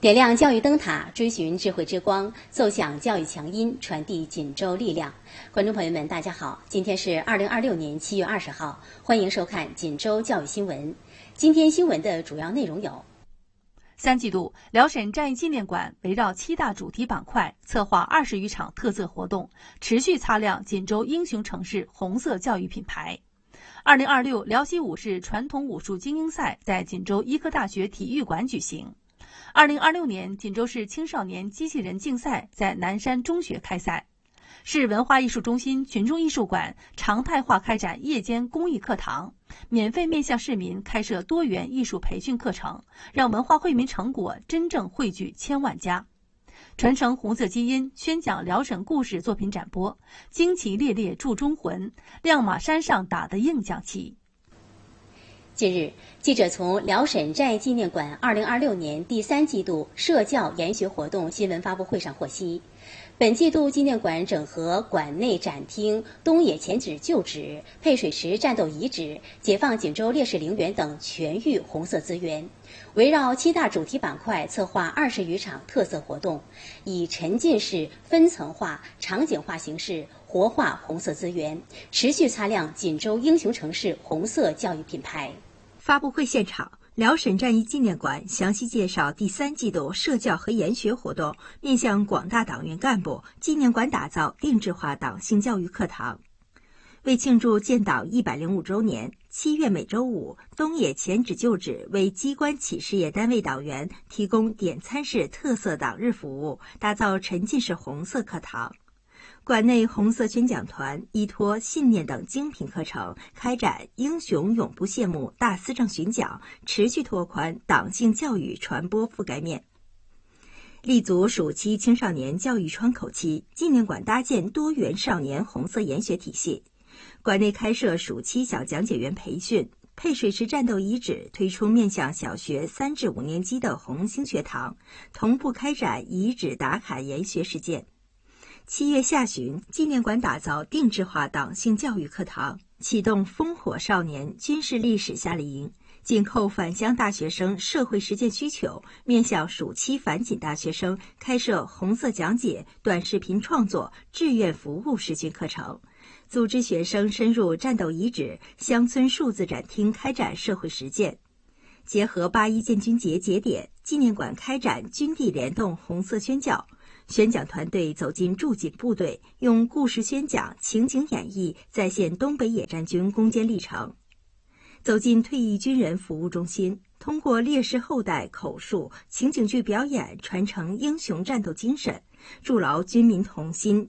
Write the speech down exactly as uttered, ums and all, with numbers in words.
点亮教育灯塔，追寻智慧之光，奏响教育强音，传递锦州力量。观众朋友们，大家好，今天是二零二六年七月二十号，欢迎收看锦州教育新闻。今天新闻的主要内容有： 三季度，辽沈战役纪念馆围绕七大主题板块，策划二十余场特色活动，持续擦亮锦州英雄城市红色教育品牌。二零二六辽西武士传统武术精英赛在锦州医科大学体育馆举行。二零二六年锦州市青少年机器人竞赛在南山中学开赛。市文化艺术中心群众艺术馆常态化开展夜间公益课堂，免费面向市民开设多元艺术培训课程，让文化惠民成果真正汇聚千万家。传承红色基因，宣讲辽沈故事作品展播，旌旗猎猎铸忠魂，亮马山上打的硬将旗。 近日，记者从辽沈战役纪念馆二零二六年第三季度社教研学活动新闻发布会上获悉，本季度纪念馆整合馆内展厅、东野前址旧址、配水池战斗遗址、解放锦州烈士陵园等全域红色资源，围绕七大主题板块策划二十余场特色活动，以沉浸式、分层化、场景化形式活化红色资源，持续擦亮锦州英雄城市红色教育品牌。 发布会现场，辽沈战役纪念馆详细介绍第三季度社教和研学活动，面向广大党员干部，纪念馆打造定制化党性教育课堂。为庆祝建党一百零五周年，七月每周五，东野前址旧址为机关企事业单位党员提供点餐式特色党日服务，打造沉浸式红色课堂。馆内红色宣讲团依托信念等精品课程，开展英雄永不谢幕大思政巡讲，持续拓宽党性教育传播覆盖面。立足暑期青少年教育窗口期，纪念馆搭建多元少年红色研学体系。馆内开设暑期小讲解员培训，配水池战斗遗址推出面向小学三至五年级的红星学堂，同步开展遗址打卡研学实践。七月下旬，纪念馆打造定制化党性教育课堂，启动烽火少年军事历史夏令营，紧扣返乡大学生社会实践需求，面向暑期返锦大学生开设红色讲解、短视频创作、志愿服务实训课程，组织学生深入战斗遗址、乡村数字展厅开展社会实践。结合八一建军节节点，纪念馆开展军地联动红色宣教。宣讲团队走进驻锦部队，用故事宣讲、情景演绎再现东北野战军攻坚历程；走进退役军人服务中心，通过烈士后代口述、情景剧表演传承英雄战斗精神，筑牢军民同心、